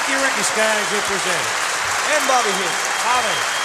Ricky Skaggs, who presented. And Bobby Hicks. Bobby.